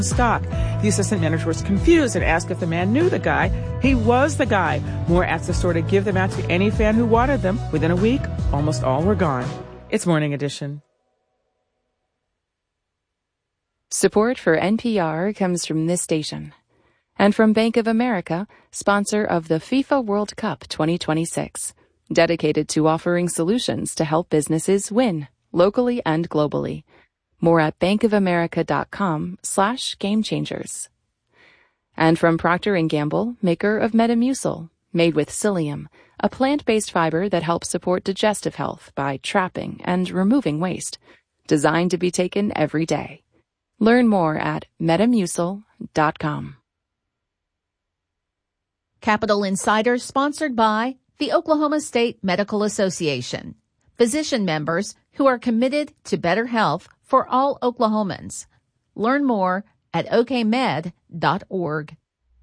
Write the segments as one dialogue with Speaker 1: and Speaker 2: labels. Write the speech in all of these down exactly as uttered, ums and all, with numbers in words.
Speaker 1: stock. The assistant manager was confused and asked if the man knew the guy. He was the guy. Moore asked the store to give them out to any fan who wanted them. Within a week, almost all were gone. It's Morning Edition.
Speaker 2: Support for N P R comes from this station and from Bank of America, sponsor of the FIFA World Cup twenty twenty-six, dedicated to offering solutions to help businesses win locally and globally. More at bankofamerica.com slash game changers. And from Procter and Gamble, maker of Metamucil, made with psyllium, a plant-based fiber that helps support digestive health by trapping and removing waste, designed to be taken every day. Learn more at metamucil dot com.
Speaker 3: Capital Insider sponsored by the Oklahoma State Medical Association, physician members who are committed to better health for all Oklahomans. Learn more at o k med dot org.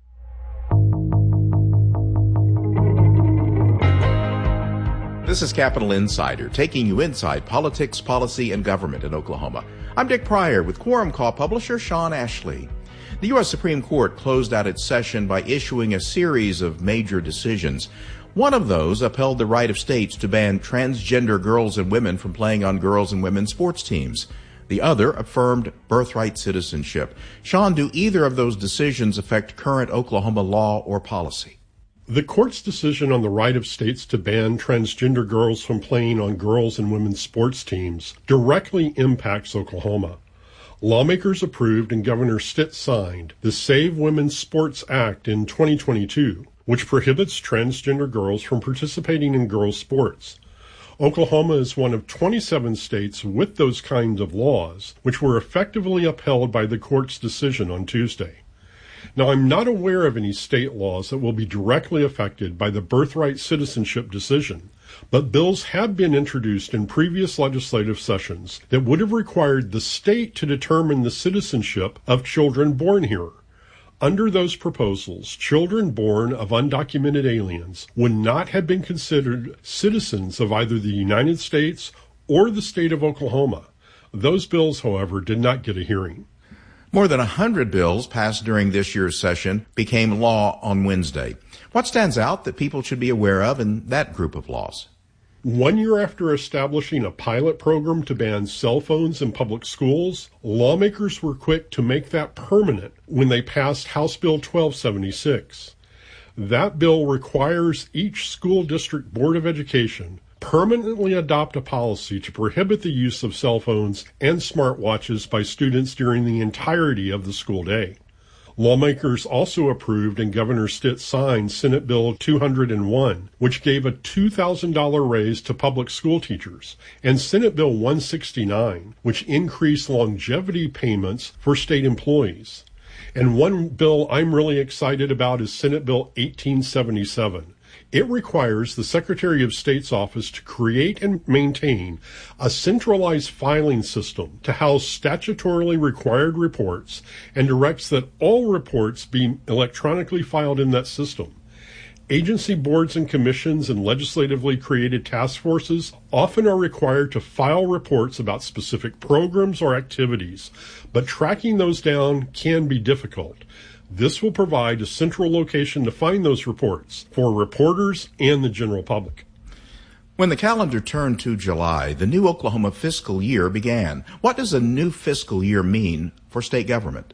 Speaker 4: This is Capital Insider, taking you inside politics, policy, and government in Oklahoma. I'm Dick Pryor with Quorum Call publisher Sean Ashley. The U S Supreme Court closed out its session by issuing a series of major decisions. One of those upheld the right of states to ban transgender girls and women from playing on girls and women's sports teams. The other affirmed birthright citizenship. Sean, do either of those decisions affect current Oklahoma law or policy?
Speaker 5: The court's decision on the right of states to ban transgender girls from playing on girls and women's sports teams directly impacts Oklahoma. Lawmakers approved and Governor Stitt signed the Save Women's Sports Act in twenty twenty-two, which prohibits transgender girls from participating in girls' sports. Oklahoma is one of twenty-seven states with those kinds of laws, which were effectively upheld by the court's decision on Tuesday. Now, I'm not aware of any state laws that will be directly affected by the birthright citizenship decision, but bills have been introduced in previous legislative sessions that would have required the state to determine the citizenship of children born here. Under those proposals, children born of undocumented aliens would not have been considered citizens of either the United States or the state of Oklahoma. Those bills, however, did not get a hearing.
Speaker 4: More than one hundred bills passed during this year's session became law on Wednesday. What stands out that people should be aware of in that group of laws?
Speaker 5: One year after establishing a pilot program to ban cell phones in public schools, lawmakers were quick to make that permanent when they passed House Bill twelve seventy-six. That bill requires each school district board of education permanently adopt a policy to prohibit the use of cell phones and smartwatches by students during the entirety of the school day. Lawmakers also approved and Governor Stitt signed Senate Bill two hundred one, which gave a two thousand dollars raise to public school teachers, and Senate Bill one sixty-nine, which increased longevity payments for state employees. And one bill I'm really excited about is Senate Bill eighteen seventy-seven. It requires the Secretary of State's office to create and maintain a centralized filing system to house statutorily required reports and directs that all reports be electronically filed in that system. Agency boards and commissions and legislatively created task forces often are required to file reports about specific programs or activities, but tracking those down can be difficult. This will provide a central location to find those reports for reporters and the general public.
Speaker 4: When the calendar turned to July, the new Oklahoma fiscal year began. What does a new fiscal year mean for state government?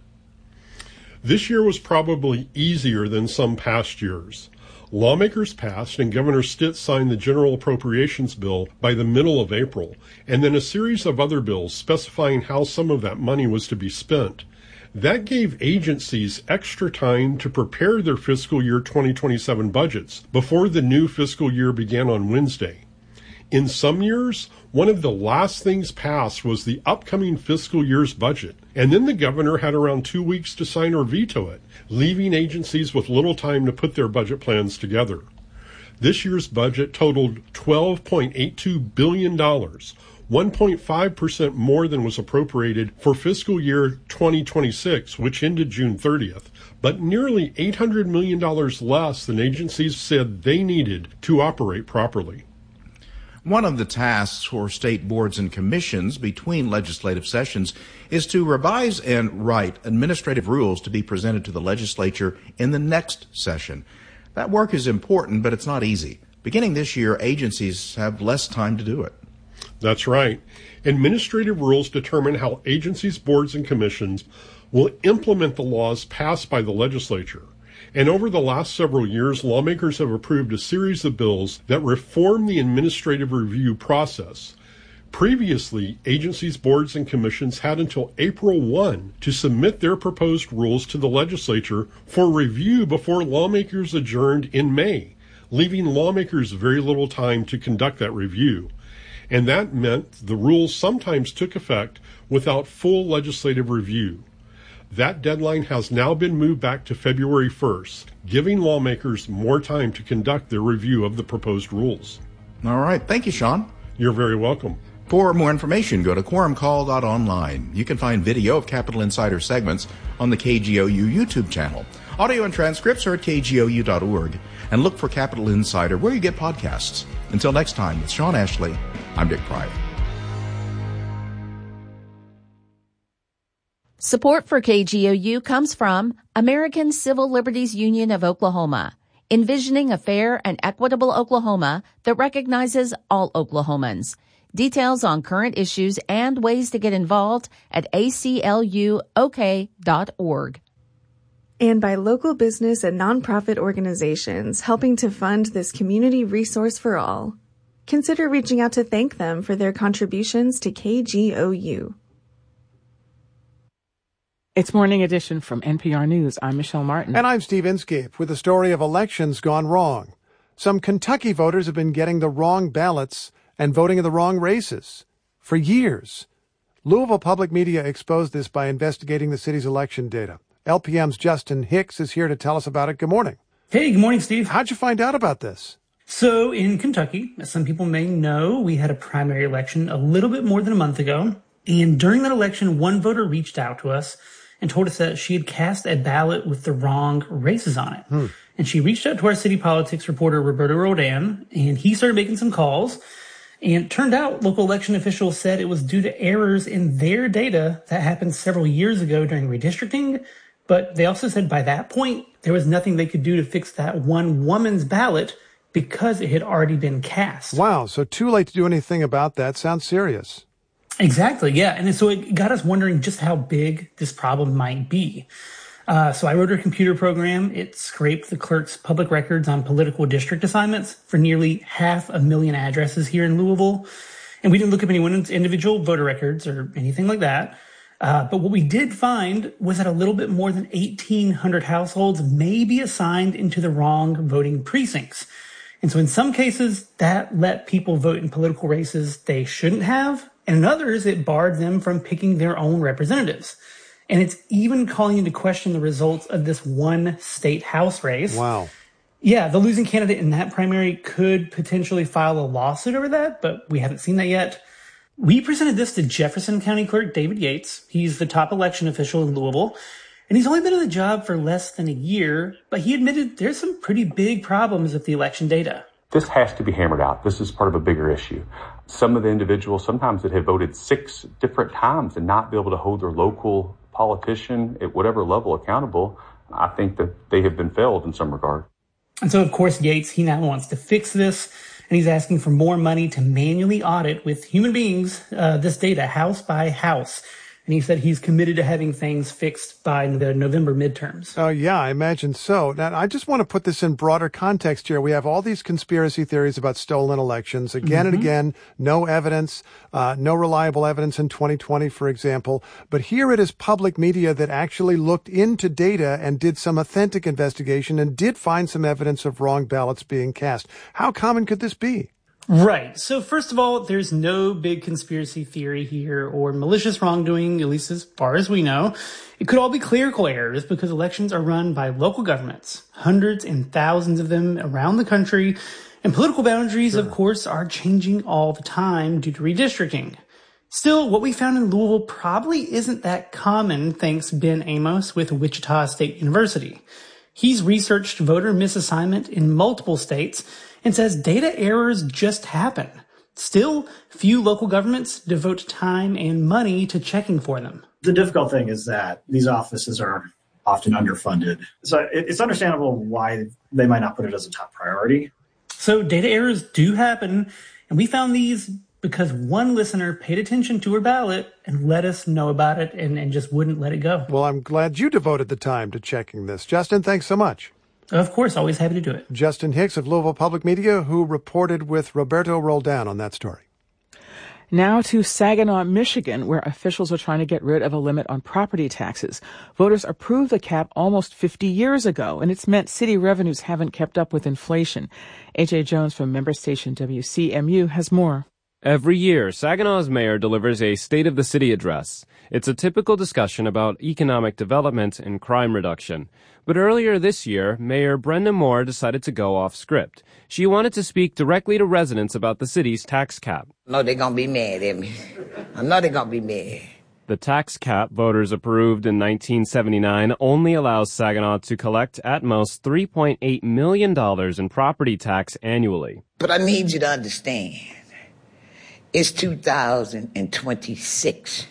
Speaker 5: This year was probably easier than some past years. Lawmakers passed and Governor Stitt signed the General Appropriations Bill by the middle of April, and then a series of other bills specifying how some of that money was to be spent. That gave agencies extra time to prepare their fiscal year twenty twenty-seven budgets before the new fiscal year began on Wednesday. In some years, one of the last things passed was the upcoming fiscal year's budget, and then the governor had around two weeks to sign or veto it, leaving agencies with little time to put their budget plans together. This year's budget totaled twelve point eight two billion dollars, one point five percent more than was appropriated for fiscal year twenty twenty-six, which ended June thirtieth, but nearly eight hundred million dollars less than agencies said they needed to operate properly.
Speaker 4: One of the tasks for state boards and commissions between legislative sessions is to revise and write administrative rules to be presented to the legislature in the next session. That work is important, but it's not easy. Beginning this year, agencies have less time to do it.
Speaker 5: That's right. Administrative rules determine how agencies, boards, and commissions will implement the laws passed by the legislature. And over the last several years, lawmakers have approved a series of bills that reform the administrative review process. Previously, agencies, boards, and commissions had until April first to submit their proposed rules to the legislature for review before lawmakers adjourned in May, leaving lawmakers very little time to conduct that review. And that meant the rules sometimes took effect without full legislative review. That deadline has now been moved back to February first, giving lawmakers more time to conduct their review of the proposed rules.
Speaker 4: All right. Thank you, Sean.
Speaker 5: You're very welcome.
Speaker 4: For more information, go to quorum call dot online. You can find video of Capitol Insider segments on the K G O U YouTube channel. Audio and transcripts are at K G O U dot org. And look for Capitol Insider where you get podcasts. Until next time, with Sean Ashley, I'm Dick Pryor.
Speaker 3: Support for K G O U comes from American Civil Liberties Union of Oklahoma, envisioning a fair and equitable Oklahoma that recognizes all Oklahomans. Details on current issues and ways to get involved at A C L U O K dot org.
Speaker 6: And by local business and nonprofit organizations helping to fund this community resource for all. Consider reaching out to thank them for their contributions to K G O U.
Speaker 1: It's Morning Edition from N P R News. I'm Michelle Martin.
Speaker 7: And I'm Steve Inskeep with the story of elections gone wrong. Some Kentucky voters have been getting the wrong ballots and voting in the wrong races for years. Louisville Public Media exposed this by investigating the city's election data. L P M's Justin Hicks is here to tell us about it. Good morning.
Speaker 8: Hey, good morning, Steve.
Speaker 7: How'd you find out about this?
Speaker 8: So in Kentucky, as some people may know, we had a primary election a little bit more than a month ago. And during that election, one voter reached out to us and told us that she had cast a ballot with the wrong races on it. Hmm. And she reached out to our city politics reporter, Roberto Rodan, and he started making some calls. And it turned out local election officials said it was due to errors in their data that happened several years ago during redistricting. But they also said by that point, there was nothing they could do to fix that one woman's ballot because it had already been cast.
Speaker 7: Wow, so too late to do anything about that. Sounds serious.
Speaker 8: Exactly, yeah. And so it got us wondering just how big this problem might be. Uh, so I wrote a computer program. It scraped the clerk's public records on political district assignments for nearly half a million addresses here in Louisville. And we didn't look up anyone's individual voter records or anything like that. Uh, but what we did find was that a little bit more than eighteen hundred households may be assigned into the wrong voting precincts. And so in some cases, that let people vote in political races they shouldn't have. And in others, it barred them from picking their own representatives. And it's even calling into question the results of this one state house race.
Speaker 7: Wow.
Speaker 8: Yeah, the losing candidate in that primary could potentially file a lawsuit over that, but we haven't seen that yet. We presented this to Jefferson County Clerk David Yates. He's the top election official in Louisville. And he's only been in the job for less than a year, but he admitted there's some pretty big problems with the election data.
Speaker 9: This has to be hammered out. This is part of a bigger issue. Some of the individuals sometimes that have voted six different times and not be able to hold their local politician at whatever level accountable, I think that they have been failed in some regard.
Speaker 8: And so, of course, Yates, he now wants to fix this, and he's asking for more money to manually audit with human beings uh, this data house by house. And he said he's committed to having things fixed by the November midterms.
Speaker 7: Oh, yeah, I imagine so. Now, I just want to put this in broader context here. We have all these conspiracy theories about stolen elections. Again mm-hmm. and again, no evidence, uh, no reliable evidence in twenty twenty, for example. But here it is public media that actually looked into data and did some authentic investigation and did find some evidence of wrong ballots being cast. How common could this be?
Speaker 8: Right. So first of all, there's no big conspiracy theory here or malicious wrongdoing, at least as far as we know. It could all be clerical errors because elections are run by local governments, hundreds and thousands of them around the country. And political boundaries, sure. of course, are changing all the time due to redistricting. Still, what we found in Louisville probably isn't that common, thanks Ben Amos with Wichita State University. He's researched voter misassignment in multiple states and says data errors just happen. Still, few local governments devote time and money to checking for them.
Speaker 10: The difficult thing is that these offices are often underfunded. So it's understandable why they might not put it as a top priority.
Speaker 8: So data errors do happen, and we found these because one listener paid attention to her ballot and let us know about it and, and just wouldn't let it go.
Speaker 7: Well, I'm glad you devoted the time to checking this. Justin, thanks so much.
Speaker 8: Of course, always happy to do it.
Speaker 7: Justin Hicks of Louisville Public Media, who reported with Roberto Roldan on that story.
Speaker 1: Now to Saginaw, Michigan, where officials are trying to get rid of a limit on property taxes. Voters approved the cap almost fifty years ago, and it's meant city revenues haven't kept up with inflation. A J Jones from member station W C M U has more.
Speaker 11: Every year, Saginaw's mayor delivers a State of the City address. It's a typical discussion about economic development and crime reduction. But earlier this year, Mayor Brenda Moore decided to go off script. She wanted to speak directly to residents about the city's tax cap.
Speaker 12: No, they're going to be mad at me. I know they're going to be mad.
Speaker 11: The tax cap voters approved in nineteen seventy-nine only allows Saginaw to collect at most three point eight million dollars in property tax annually.
Speaker 12: But I need you to understand, it's two thousand twenty-six,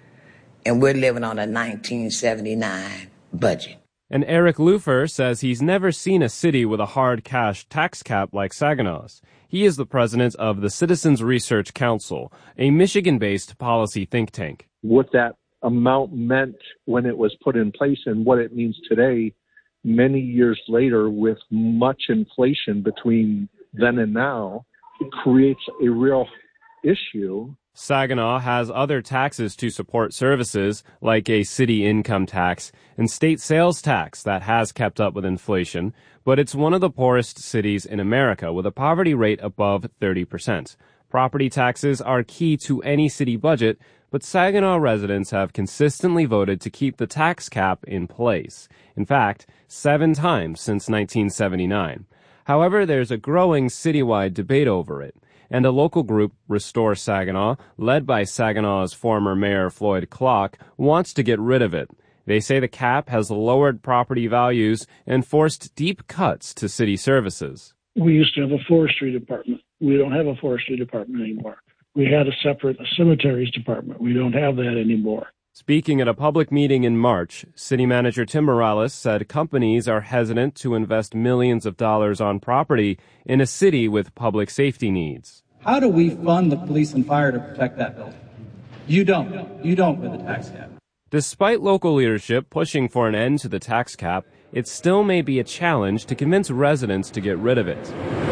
Speaker 12: and we're living on a nineteen seventy-nine budget.
Speaker 11: And Eric Lufer says he's never seen a city with a hard cash tax cap like Saginaw's. He is the president of the Citizens Research Council, a Michigan-based policy think tank.
Speaker 13: What that amount meant when it was put in place and what it means today, many years later, with much inflation between then and now, it creates a real issue.
Speaker 11: Saginaw has other taxes to support services, like a city income tax and state sales tax that has kept up with inflation, but it's one of the poorest cities in America with a poverty rate above thirty percent. Property taxes are key to any city budget, but Saginaw residents have consistently voted to keep the tax cap in place. In fact, seven times since nineteen seventy-nine. However, there's a growing citywide debate over it, and a local group, Restore Saginaw, led by Saginaw's former mayor Floyd Clark, wants to get rid of it. They say the cap has lowered property values and forced deep cuts to city services.
Speaker 14: We used to have a forestry department. We don't have a forestry department anymore. We had a separate cemeteries department. We don't have that anymore.
Speaker 11: Speaking at a public meeting in March, City Manager Tim Morales said companies are hesitant to invest millions of dollars on property in a city with public safety needs.
Speaker 15: How do we fund the police and fire to protect that building? You don't. You don't with the tax cap.
Speaker 11: Despite local leadership pushing for an end to the tax cap, it still may be a challenge to convince residents to get rid of it.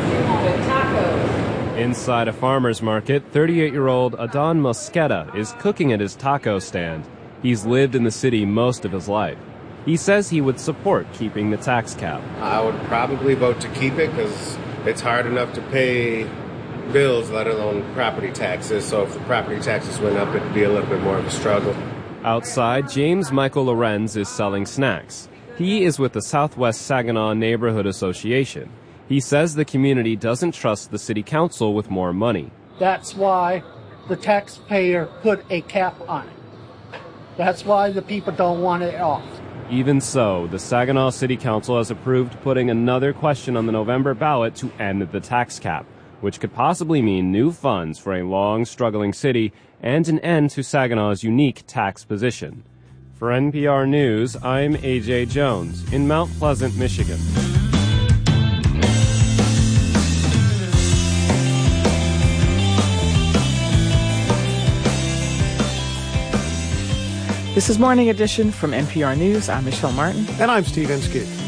Speaker 11: Inside a farmer's market, thirty-eight-year-old Adon Mosqueda is cooking at his taco stand. He's lived in the city most of his life. He says he would support keeping the tax cap.
Speaker 16: I would probably vote to keep it because it's hard enough to pay bills, let alone property taxes. So if the property taxes went up, it'd be a little bit more of a struggle.
Speaker 11: Outside, James Michael Lorenz is selling snacks. He is with the Southwest Saginaw Neighborhood Association. He says the community doesn't trust the city council with more money.
Speaker 17: That's why the taxpayer put a cap on it. That's why the people don't want it off.
Speaker 11: Even so, the Saginaw City Council has approved putting another question on the November ballot to end the tax cap, which could possibly mean new funds for a long, struggling city and an end to Saginaw's unique tax position. For N P R News, I'm A J Jones in Mount Pleasant, Michigan.
Speaker 1: This is Morning Edition from N P R News. I'm Michelle Martin.
Speaker 7: And I'm Steve Inskeep.